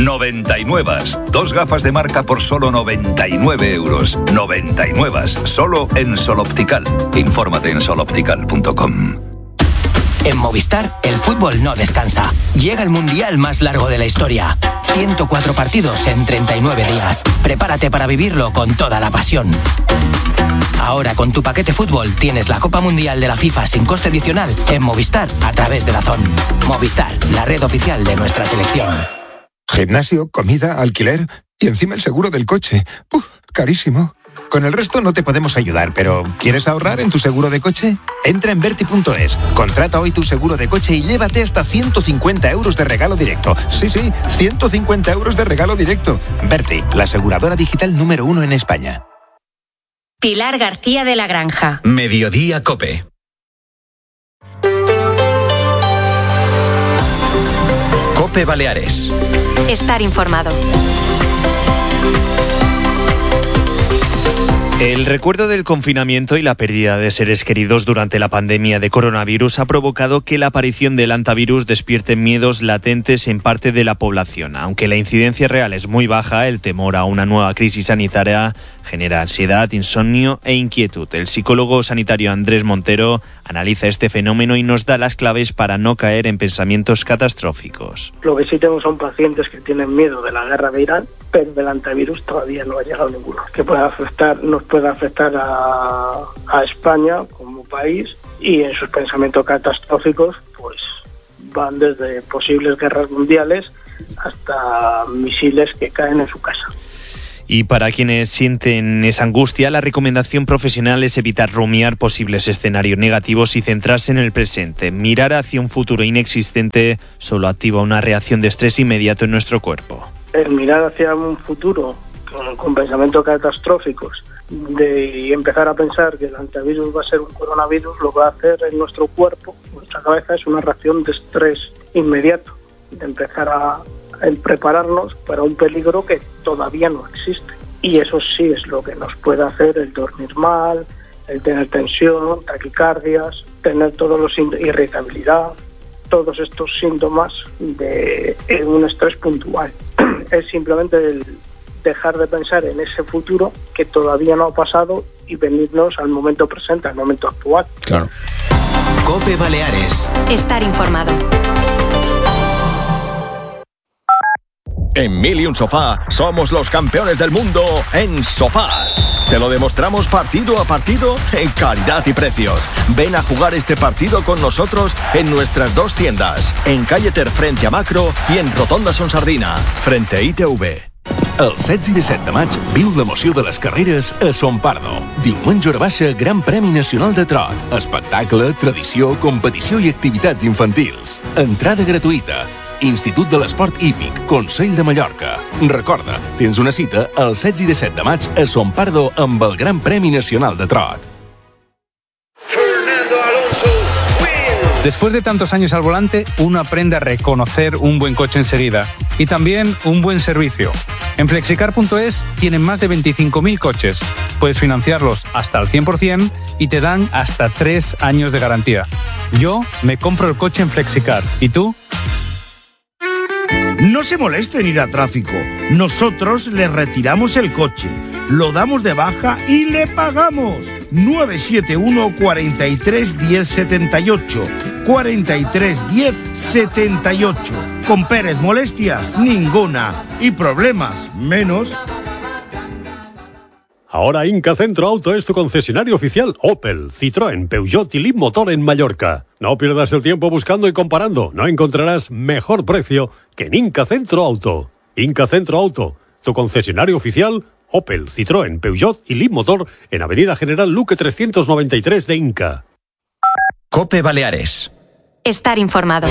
99. 2 gafas de marca por solo 99 euros. 99. Solo en Sol Optical. Infórmate en soloptical.com. En Movistar, el fútbol no descansa. Llega el mundial más largo de la historia. 104 partidos en 39 días. Prepárate para vivirlo con toda la pasión. Ahora con tu paquete fútbol tienes la Copa Mundial de la FIFA sin coste adicional en Movistar a través de DAZN. Movistar, la red oficial de nuestra selección. Gimnasio, comida, alquiler y encima el seguro del coche. Carísimo. Con el resto no te podemos ayudar, pero ¿quieres ahorrar en tu seguro de coche? Entra en Verti.es, contrata hoy tu seguro de coche y llévate hasta 150 euros de regalo directo. Sí, 150 euros de regalo directo. Verti, la aseguradora digital número 1 en España. Pilar García de la Granja. Mediodía COPE. COPE Baleares. Estar informado. El recuerdo del confinamiento y la pérdida de seres queridos durante la pandemia de coronavirus ha provocado que la aparición del hantavirus despierte miedos latentes en parte de la población. Aunque la incidencia real es muy baja, el temor a una nueva crisis sanitaria genera ansiedad, insomnio e inquietud. El psicólogo sanitario Andrés Montero analiza este fenómeno y nos da las claves para no caer en pensamientos catastróficos. Lo que sí tenemos son pacientes que tienen miedo de la guerra de Irán, pero del antivirus todavía no ha llegado ninguno. Que nos puede afectar a España como país, y en sus pensamientos catastróficos pues van desde posibles guerras mundiales hasta misiles que caen en su casa. Y para quienes sienten esa angustia, la recomendación profesional es evitar rumiar posibles escenarios negativos y centrarse en el presente. Mirar hacia un futuro inexistente solo activa una reacción de estrés inmediato en nuestro cuerpo. El mirar hacia un futuro con pensamientos catastróficos y empezar a pensar que el antivirus va a ser un coronavirus, lo que va a hacer en nuestro cuerpo, en nuestra cabeza, es una reacción de estrés inmediato, de empezar a prepararnos para un peligro que todavía no existe. Y eso sí es lo que nos puede hacer el dormir mal, el tener tensión, taquicardias, tener irritabilidad, todos estos síntomas de un estrés puntual. Es simplemente el dejar de pensar en ese futuro que todavía no ha pasado y venirnos al momento presente, al momento actual. Claro. COPE Baleares. Estar informado. En 1000 y un Sofá somos los campeones del mundo en sofás. Te lo demostramos partido a partido en calidad y precios. Ven a jugar este partido con nosotros en nuestras 2 tiendas, en Calle Ter frente a Macro y en Rotonda Son Sardina, frente a ITV. El 16 i 17 de maig viu l'emoció de les carreres a Son Pardo. Diumenge hora baixa, Gran Premi Nacional de Trot. Espectacle, tradició, competició i activitats infantils. Entrada gratuïta. Institut de l'Esport Hípic, Consell de Mallorca. Recorda, tens una cita el 16 i 17 de maig a Son Pardo amb el Gran Premi Nacional de Trot. Después de tantos años al volante, uno aprende a reconocer un buen coche enseguida y también un buen servicio. En Flexicar.es tienen más de 25.000 coches. Puedes financiarlos hasta el 100% y te dan hasta 3 años de garantía. Yo me compro el coche en Flexicar. ¿Y tú? No se moleste en ir a tráfico. Nosotros le retiramos el coche, lo damos de baja y le pagamos. 971 43 10 78. 43 10 78. Con Pérez, molestias ninguna y problemas menos. Ahora Inca Centro Auto es tu concesionario oficial Opel, Citroën, Peugeot y Leapmotor en Mallorca. No pierdas el tiempo buscando y comparando. No encontrarás mejor precio que en Inca Centro Auto. Inca Centro Auto, tu concesionario oficial Opel, Citroën, Peugeot y Leapmotor en Avenida General Luque 393 de Inca. COPE Baleares. Estar informado.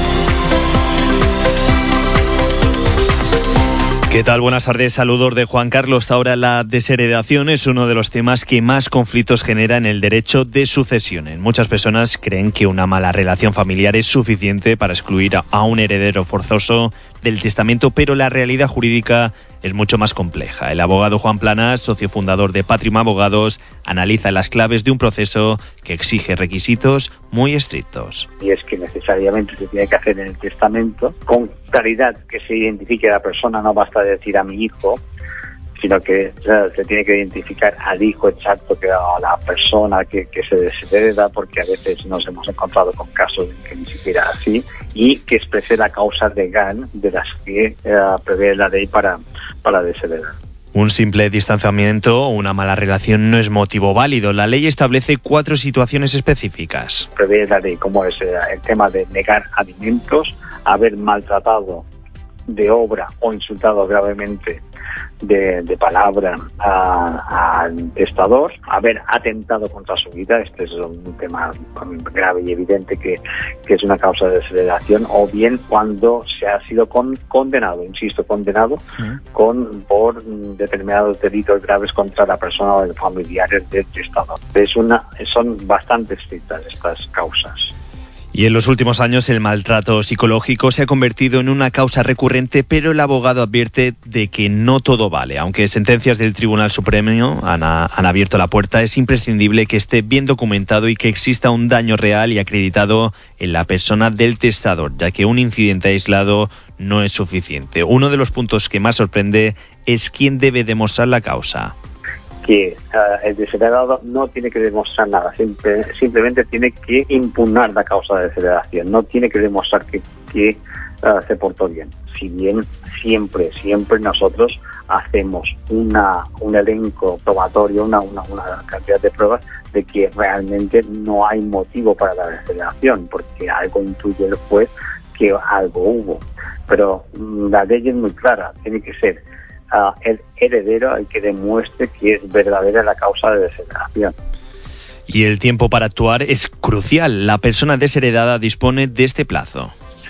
¿Qué tal? Buenas tardes. Saludos de Juan Carlos. Ahora la desheredación es uno de los temas que más conflictos genera en el derecho de sucesiones. Muchas personas creen que una mala relación familiar es suficiente para excluir a un heredero forzoso del testamento, pero la realidad jurídica es mucho más compleja. El abogado Juan Planas, socio fundador de Patrium Abogados, analiza las claves de un proceso que exige requisitos muy estrictos. Y es que necesariamente se tiene que hacer en el testamento con claridad que se identifique a la persona, no basta decir a mi hijo, sino que se tiene que identificar al hijo exacto, que a la persona que se deshereda, porque a veces nos hemos encontrado con casos en que ni siquiera así, y que exprese la causa legal de las que prevé la ley para desheredar. Un simple distanciamiento o una mala relación no es motivo válido. La ley establece 4 situaciones específicas. Prevé la ley, como es el tema de negar alimentos, haber maltratado de obra o insultado gravemente de palabra al testador, haber atentado contra su vida, este es un tema grave y evidente que es una causa de desheredación, o bien cuando se ha sido condenado por determinados delitos graves contra la persona o los familiares del testador. Son bastante estrictas estas causas. Y en los últimos años el maltrato psicológico se ha convertido en una causa recurrente, pero el abogado advierte de que no todo vale. Aunque sentencias del Tribunal Supremo han abierto la puerta, es imprescindible que esté bien documentado y que exista un daño real y acreditado en la persona del testador, ya que un incidente aislado no es suficiente. Uno de los puntos que más sorprende es quién debe demostrar la causa. Que el desheredado no tiene que demostrar nada, simplemente tiene que impugnar la causa de desheredación, no tiene que demostrar que se portó bien. Si bien siempre nosotros hacemos un elenco probatorio, una cantidad de pruebas de que realmente no hay motivo para la desheredación, porque algo intuye el juez que algo hubo. Pero la ley es muy clara, tiene que ser el heredero el que demuestre que es verdadera la causa de desheredación. Y el tiempo para actuar es crucial. La persona desheredada dispone de este plazo.